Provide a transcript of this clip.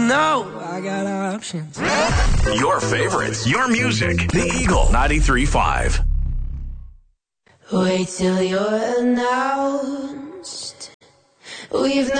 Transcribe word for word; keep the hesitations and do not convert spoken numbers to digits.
know I got options. Your favorites, your music. The Eagle ninety-three point five. Wait till you're announced. We've